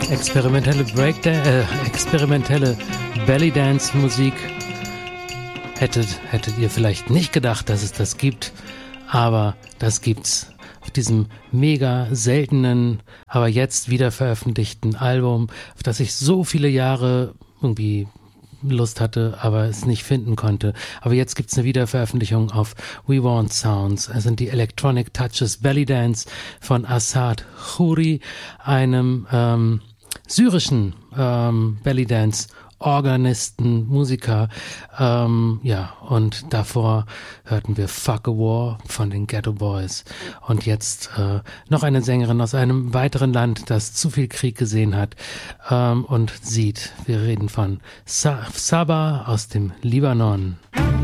Experimentelle Bellydance-Musik. Hättet ihr vielleicht nicht gedacht, dass es das gibt, aber das gibt's auf diesem mega seltenen, aber jetzt wieder veröffentlichten Album, auf das ich so viele Jahre irgendwie Lust hatte, aber es nicht finden konnte. Aber jetzt gibt's eine Wiederveröffentlichung auf We Want Sounds. Es sind die Electronic Touches Bellydance von Assad Khoury, einem syrischen Bellydance Organisten, Musiker, und davor hörten wir Fuck a War von den Ghetto Boys und jetzt noch eine Sängerin aus einem weiteren Land, das zu viel Krieg gesehen hat und sieht. Wir reden von Saba aus dem Libanon.